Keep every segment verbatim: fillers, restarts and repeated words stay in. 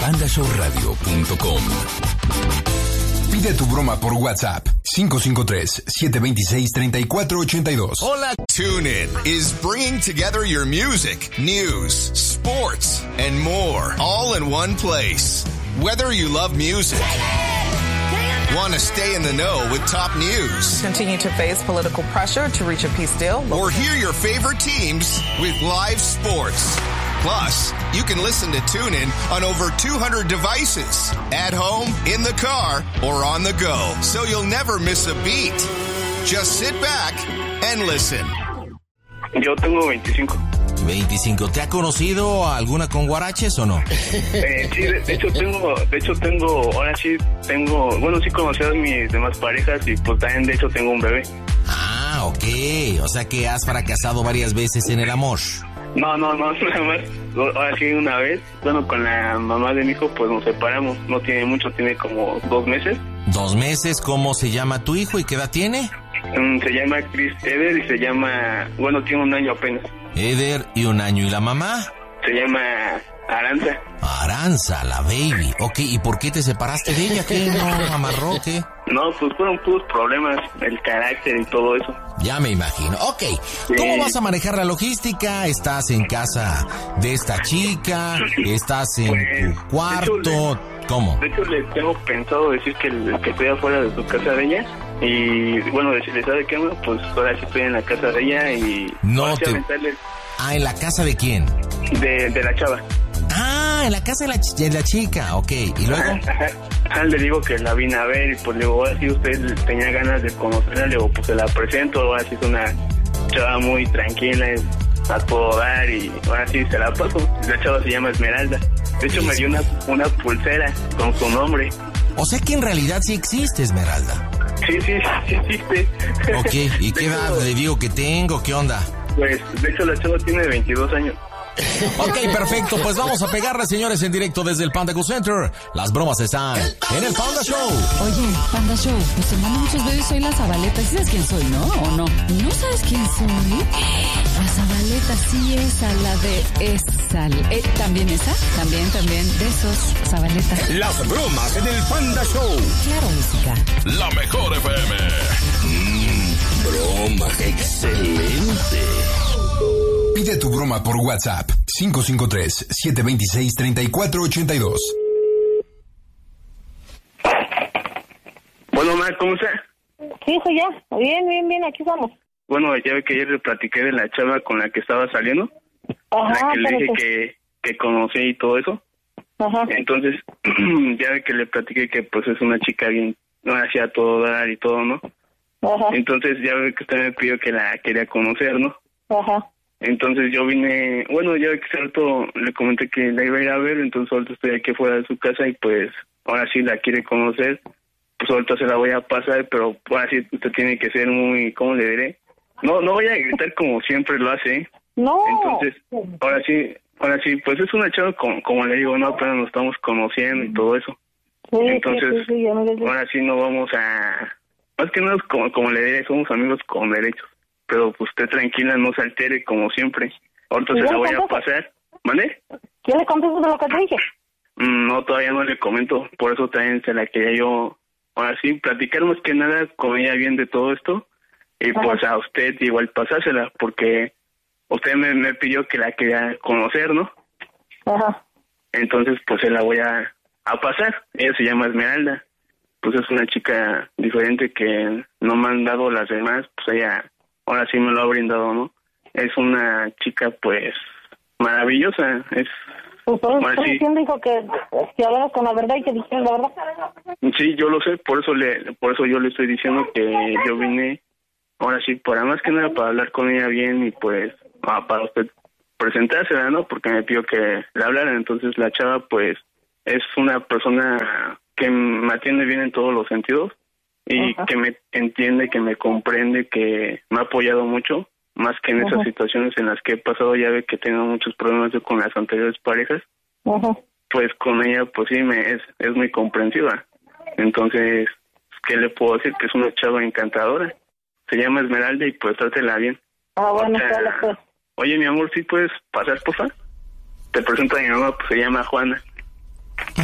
panda show radio punto com. Pide tu broma por WhatsApp cinco cinco tres, siete dos seis, tres cuatro ocho dos. Hola. TuneIn is bringing together your music, news, sports, and more, all in one place. Whether you love music, want to stay in the know with top news, continue to face political pressure to reach a peace deal, or hear your favorite teams with live sports. Plus, you can listen to TuneIn on over two hundred devices, at home, in the car, or on the go. So you'll never miss a beat. Just sit back and listen. Yo tengo veinticinco. veinticinco. ¿Te ha conocido alguna con guaraches o no? Eh, sí, de, de hecho tengo, de hecho tengo, ahora sí tengo, bueno, sí conocí a mis demás parejas y pues también de hecho tengo un bebé. Ah, ok. O sea que has fracasado varias veces en el amor. No, no, no, nada más. Ahora sí una vez, bueno, con la mamá de mi hijo pues nos separamos. No tiene mucho, tiene como dos meses. ¿Dos meses? ¿Cómo se llama tu hijo y qué edad tiene? Um, se llama Chris Eder y se llama, bueno, tiene un año apenas. Eder y un año. ¿Y la mamá? Se llama Aranza. Aranza, la baby. Ok, ¿y por qué te separaste de ella? ¿Qué? ¿No amarró? ¿Qué? No, pues fueron puros problemas, el carácter y todo eso. Ya me imagino. Ok, ¿cómo sí. vas a manejar la logística? ¿Estás en casa de esta chica? ¿Estás en pues, tu cuarto? De hecho, le, ¿Cómo? De hecho, le tengo pensado decir que, que estoy afuera de su casa de ella. Y bueno, decirle, ¿sabe qué? Pues ahora sí estoy en la casa de ella y... No te... Aventarle... Ah, ¿en la casa de quién? De, de la chava. Ah, en la casa de la, ch- de la chica, ok. ¿Y luego? Ajá, ajá. Le digo que la vine a ver y pues le digo, ahora sí usted tenía ganas de conocerla, le digo, pues se la presento, ahora sí es una chava muy tranquila, a todo dar y ahora sí se la paso. La chava se llama Esmeralda. De hecho, me dio una, una pulsera con su nombre. O sea que en realidad sí existe Esmeralda. Sí, sí, sí existe. Ok, ¿y qué edad le digo que tengo? ¿Qué onda? Pues, de hecho, la chava tiene veintidós años. Ok, perfecto, pues vamos a pegarle, señores, en directo desde el Panda Go Center. Las bromas están en el Panda Show. Oye, Panda Show, pues hermano, muchos de ellos soy la Zabaleta. ¿Sí sabes quién soy, no? ¿O no? ¿No sabes quién soy? La Zabaleta, sí, esa, la de esa. Eh, ¿También esa? También, también, de esos, Zabaleta. Las bromas en el Panda Show. Claro, música. La mejor F M. Mmm, broma, excelente. Pide tu broma por WhatsApp cinco cinco tres, siete dos seis, tres cuatro ocho dos. Bueno, Mar, ¿cómo está? Sí, soy yo. Bien, bien, bien, aquí estamos. Bueno, ya ve que ayer le platiqué de la chava con la que estaba saliendo. Ajá, la que le dije que... que, que conocí y todo eso. Ajá. Entonces, ya ve que le platiqué que pues es una chica bien, no hacía todo dar y todo, ¿no? Ajá. Entonces ya ve que usted me pidió que la quería conocer, ¿no? Ajá. Entonces yo vine, bueno, ya que cierto le comenté que la iba a ir a ver, entonces ahorita estoy aquí fuera de su casa y pues ahora sí la quiere conocer, pues ahorita se la voy a pasar, pero ahora sí usted tiene que ser muy, ¿cómo le diré? No, no voy a gritar como siempre lo hace, ¿eh? No. Entonces, ahora sí, ahora sí, pues es una chava como, como le digo, no, apenas nos estamos conociendo y todo eso. Sí, entonces, sí, sí, sí, yo no le... ahora sí no vamos a, más que nada como, como le diré, somos amigos con derechos. Pero pues usted tranquila, no se altere como siempre. Ahorita se la voy a pasar. ¿Mande? ¿Qué le contestas de lo que te dije? Mm, no, todavía no le comento. Por eso también se la quería yo, ahora sí, platicar más que nada con ella bien de todo esto. Y ajá, pues a usted igual pasársela, porque usted me, me pidió que la quería conocer, ¿no? Ajá. Entonces pues se la voy a, a pasar. Ella se llama Esmeralda. Pues es una chica diferente que no me han dado las demás, pues ella... ahora sí me lo ha brindado, ¿no? Es una chica, pues, maravillosa. Es. Usted está diciendo, hijo, que, que hablas con la verdad y que dijeras la verdad. Sí, yo lo sé, por eso le, por eso yo le estoy diciendo que yo vine, ahora sí, para más que nada para hablar con ella bien y pues, ah, para usted presentársela, ¿no? Porque me pidió que le hablara, entonces la chava, pues, es una persona que me atiende bien en todos los sentidos. Y ajá, que me entiende, que me comprende, que me ha apoyado mucho, más que en ajá, esas situaciones en las que he pasado, ya ve que tengo muchos problemas yo con las anteriores parejas, ajá, pues con ella, pues sí, me es, es muy comprensiva. Entonces, ¿qué le puedo decir? Que es una chava encantadora. Se llama Esmeralda y pues trátela bien. Ah, bueno, o sea, pues. Oye, mi amor, ¿sí puedes pasar, por favor? Te presento a mi mamá, pues se llama Juana.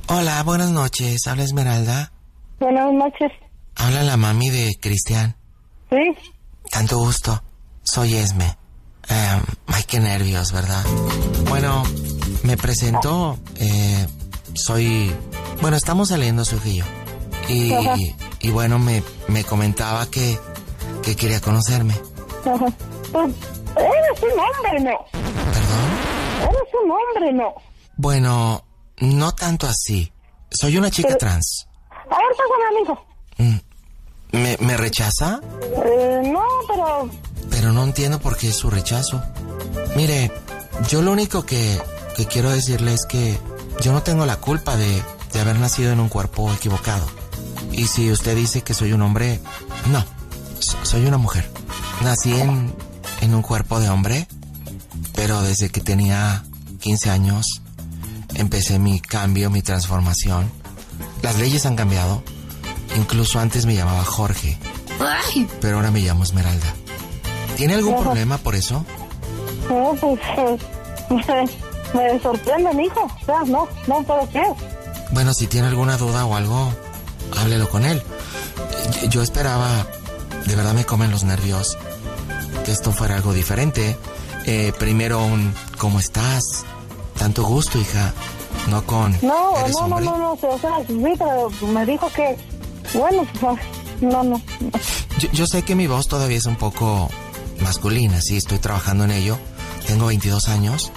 Hola, buenas noches. ¿Habla Esmeralda? Buenas noches. Habla la mami de Cristian. Sí. Tanto gusto. Soy Esme. Eh, ay, qué nervios, ¿verdad? Bueno, me presento. Eh, soy... Bueno, estamos saliendo su hija y yo. Y, y, y bueno, me, me comentaba que, que quería conocerme. Ajá. Pues, eres un hombre, ¿no? ¿Perdón? Eres un hombre, ¿no? Bueno, no tanto así. Soy una chica Pero... trans. A ver, pásame a mi hijo. ¿Me, ¿Me rechaza? Eh, no, pero... Pero no entiendo por qué es su rechazo. Mire, yo lo único que, que quiero decirle es que yo no tengo la culpa de, de haber nacido en un cuerpo equivocado. Y si usted dice que soy un hombre, no, soy una mujer. Nací en, en un cuerpo de hombre, pero desde que tenía quince años empecé mi cambio, mi transformación. Las leyes han cambiado. Incluso antes me llamaba Jorge, pero ahora me llamo Esmeralda. ¿Tiene algún Ajá. problema por eso? No, pues... Eh, me, me sorprende, mi hijo. O sea, no, no puedo creer. Bueno, si tiene alguna duda o algo, háblelo con él. Yo, yo esperaba, de verdad me comen los nervios, que esto fuera algo diferente. Eh, primero un ¿cómo estás? Tanto gusto, hija. No con No, ¿eres no, no, hombre? no, no, o sea, sí, pero me dijo que... Bueno, pues, no, no. Yo, yo sé que mi voz todavía es un poco masculina, sí, estoy trabajando en ello. Tengo veintidós años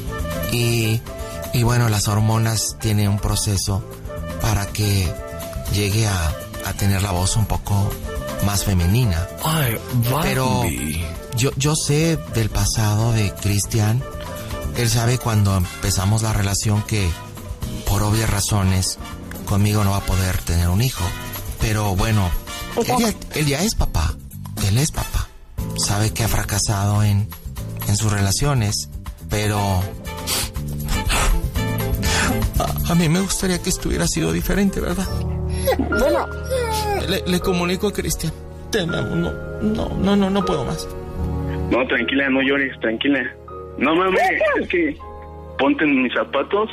y, y bueno, las hormonas tienen un proceso para que llegue a, a tener la voz un poco más femenina. Ay, Pero yo, yo sé del pasado de Cristian. Él sabe cuando empezamos la relación que por obvias razones conmigo no va a poder tener un hijo. Pero bueno, él ya, él ya es papá. Él es papá. Sabe que ha fracasado en, en sus relaciones, pero a, a mí me gustaría que esto hubiera sido diferente, ¿verdad? Bueno, Le, le comunico a Cristian. Te amo, no, no, no, no, no puedo más. No, tranquila, no llores, tranquila. No mames, es que ponte en mis zapatos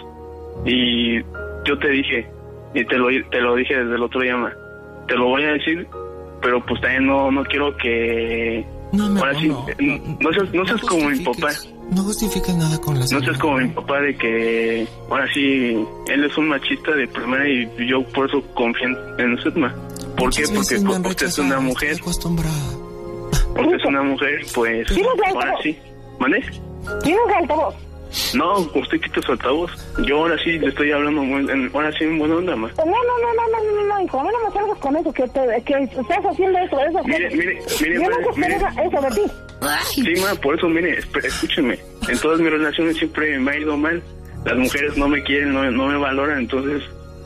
y yo te dije, y te lo, te lo dije desde el otro llama, te lo voy a decir, pero pues también no, no quiero que... No, me, ahora no, sí, no, no, no seas, no seas como mi papá. No justifiques nada con las... No seas como mi papá de que ahora sí, él es un machista de primera y yo por eso confío en usted, ma. ¿Por qué? Porque usted es una mujer. Estoy acostumbrada. Porque es una mujer, pues ahora sí. ¿Mané? ¿tienes altavoz? No, usted quita su altavoz. Yo ahora sí le estoy hablando, muy, en, ahora sí en buena onda, ma. No, no, no, no, no, no, no, hijo, a mí no me salgas con eso, que, te, que estás haciendo eso, eso. Mire, mire, mire, Yo no mire, esperaba mire. eso de ti. Sí, ma, por eso, mire, esp- escúcheme. En todas mis relaciones siempre me ha ido mal. Las mujeres no me quieren, no, no me valoran, entonces...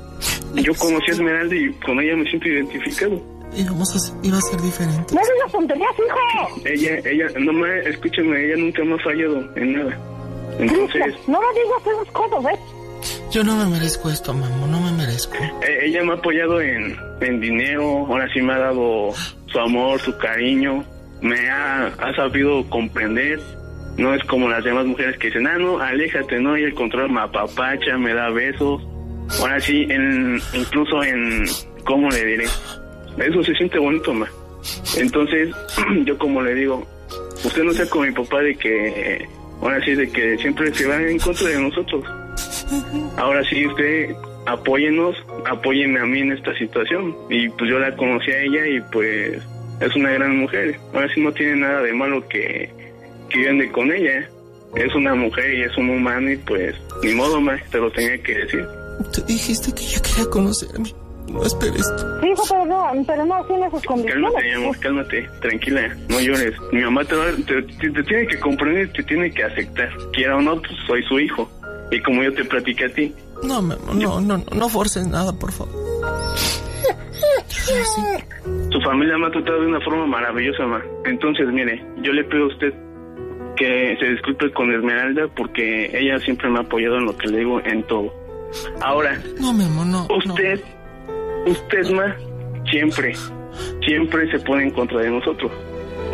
Yo conocí a Esmeralda y con ella me siento identificado. Íbamos a, iba a ser diferente. No digas tonterías, hijo. Ella, ella, no me, escúchame, ella nunca me ha fallado en nada. Entonces, Cristian, no me digas esas cosas, ¿eh? Yo no me merezco esto, mamá, no me merezco. eh, ella me ha apoyado en, en dinero, ahora sí me ha dado su amor, su cariño, me ha, ha sabido comprender. No es como las demás mujeres que dicen, ah, no, aléjate, no, y el control me apapacha, me da besos. Ahora sí, en, incluso en, ¿cómo le diré? Eso se siente bonito, ma. Entonces, yo como le digo, usted no sea como mi papá de que, ahora sí, de que siempre se va en contra de nosotros. Ahora sí, usted apóyenos, apóyenme a mí en esta situación. Y pues yo la conocí a ella y pues es una gran mujer. Ahora sí no tiene nada de malo que, que yo ande con ella. Es una mujer y es un humano y pues ni modo, ma, te lo tenía que decir. Tú dijiste que ya quería conocerme. No esperes. Sí, hijo, pero no, pero no tiene esas condiciones. Cálmate, mi amor, cálmate, tranquila, no llores. Mi mamá te, va, te, te, te tiene que comprender, te tiene que aceptar. Quiera o no, pues soy su hijo. Y como yo te platiqué a ti. No, mi amor, no, no, no, no forces nada, por favor. Su familia me ha tratado de una forma maravillosa, ma. Entonces, mire, yo le pido a usted que se disculpe con Esmeralda porque ella siempre me ha apoyado en lo que le digo, en todo. Ahora, No, mi amor, no. usted, usted, ma, siempre, siempre se pone en contra de nosotros.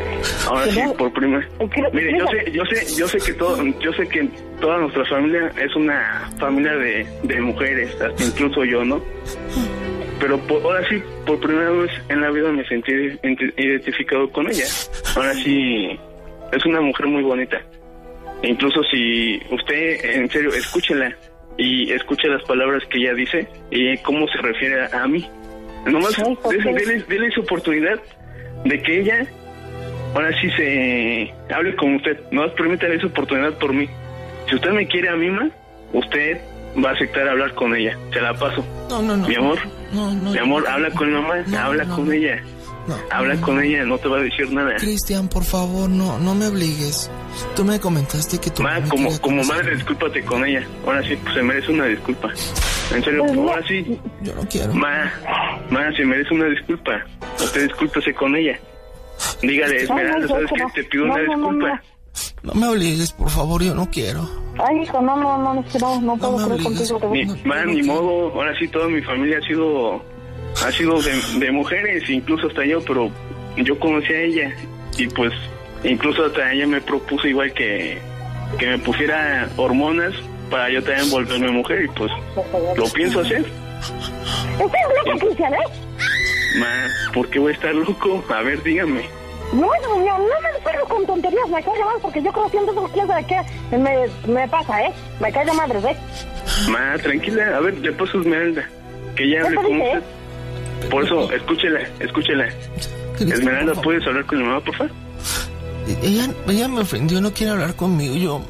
Ahora sí, por primera. Mire, yo sé, yo sé, yo sé que todo, yo sé que toda nuestra familia es una familia de, de mujeres, hasta incluso yo, ¿no? Pero por, ahora sí, por primera vez en la vida me sentí identificado con ella. Ahora sí, es una mujer muy bonita. E incluso si usted, en serio, escúchela y escuche las palabras que ella dice y cómo se refiere a, a mí. Nomás déle, déle su oportunidad de que ella ahora sí se hable con usted. Nomás permítale esa oportunidad por mí. Si usted me quiere a mí, ma, usted va a aceptar hablar con ella. Se la paso. No, no, no. Mi amor, no, no, mi amor, no, habla no, con mi mamá, no, habla no, con no, ella. No, habla no, con no. ella, no te va a decir nada. Cristian, por favor, no, no me obligues. Tú me comentaste que tu Ma, mamá como, quería como conocer- madre, discúlpate con ella. Ahora sí, pues se merece una disculpa. En serio, Pues, ahora sí. Yo no quiero. Ma, ma, se merece una disculpa. Usted discúlpese con ella. Dígale, Esmeralda, no, ¿sabes no, qué? no. Te pido No, una no, no, disculpa. No me obligues, por favor, yo no quiero. Ay, hijo, no, no, no, es que no, no puedo me creer obligues. contigo. Ni, De No, ma, no ni quiero. modo. Ahora sí, toda mi familia ha sido ha sido de, de mujeres, incluso hasta yo, pero yo conocí a ella y pues incluso hasta ella me propuso igual que, que me pusiera hormonas para yo también volverme mujer y pues lo pienso hacer. ¿Estás loco, Cristian, eh? Ma, ¿por qué voy a estar loco? A ver, dígame. No, no, no, no me espero con tonterías, me cae de mal, porque yo conociendo eso, quién sabe qué me, me pasa, ¿eh? Me cae de madre, ¿eh? Ma, tranquila, a ver, le paso a Esmeralda, que ella hable ¿Qué con dice, usted. Por eso, escúchela, escúchela. Cristian, Esmeralda, por favor. ¿puedes hablar con mi mamá, por favor? Ella, ella me ofendió, no quiere hablar conmigo. Yo.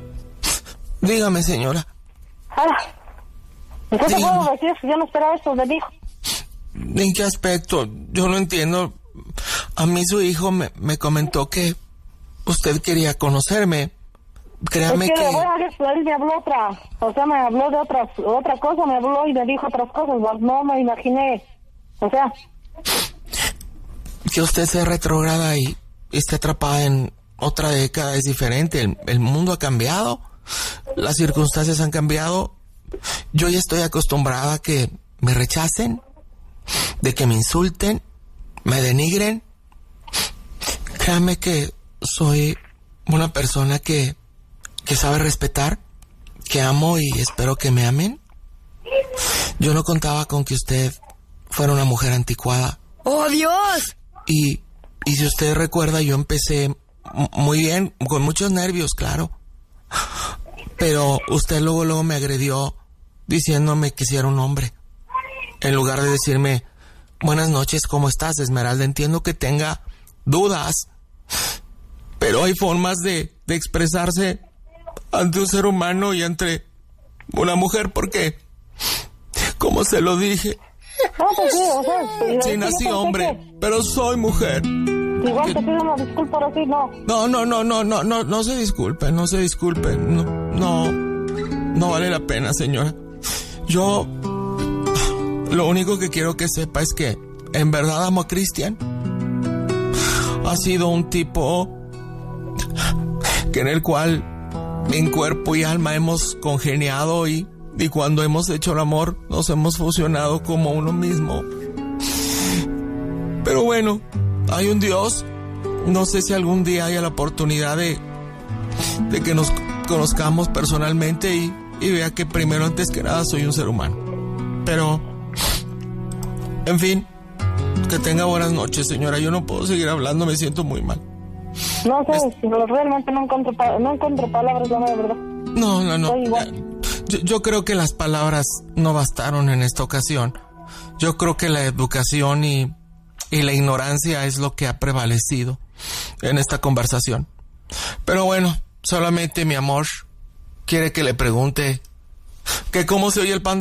Dígame, señora. Ahora, ¿en qué te Dígame. puedo decir? Yo no esperaba esto de mi hijo. ¿En qué aspecto? Yo no entiendo. A mí su hijo me, me comentó que usted quería conocerme. Créame Es que, que... bueno, él me habló otra, o sea, me habló de otras, otra cosa, me habló y me dijo otras cosas, pues, no me imaginé, o sea, que usted sea retrógrada y esté atrapada en otra década es diferente. El, el mundo ha cambiado, las circunstancias han cambiado. Yo ya estoy acostumbrada a que me rechacen, de que me insulten, me denigren. Créame que soy una persona que, que sabe respetar, que amo y espero que me amen. Yo no contaba con que usted fuera una mujer anticuada. ¡Oh, Dios! Y, y si usted recuerda, yo empecé m- muy bien, con muchos nervios, claro. Pero usted luego, luego me agredió diciéndome que si era un hombre. En lugar de decirme, buenas noches, ¿cómo estás, Esmeralda? Entiendo que tenga dudas, pero hay formas de, de expresarse ante un ser humano y ante una mujer, porque, como se lo dije, no, pues sí, o sea, y- sí yo nací pensé hombre, pero soy mujer. que igual te pido una disculpa, ahora sí, no, No, no, no, no, no, no, no se disculpe, no se disculpe, no, no, no vale la pena, señora. Yo, lo único que quiero que sepa es que en verdad amo a Cristian. Ha sido un tipo que en el cual en cuerpo y alma hemos congeniado y, y cuando hemos hecho el amor nos hemos fusionado como uno mismo. Pero bueno, hay un Dios. No sé si algún día haya la oportunidad de, de que nos conozcamos personalmente y, y vea que primero, antes que nada, soy un ser humano. Pero, en fin, que tenga buenas noches, señora. Yo no puedo seguir hablando, me siento muy mal. no sé, pero realmente no encuentro, pa- no encuentro palabras, la mera verdad. No, no, no. Estoy igual. Yo, yo creo que las palabras no bastaron en esta ocasión. Yo creo que la educación y, y la ignorancia es lo que ha prevalecido en esta conversación. Pero bueno, solamente mi amor quiere que le pregunte que cómo se oye el pan de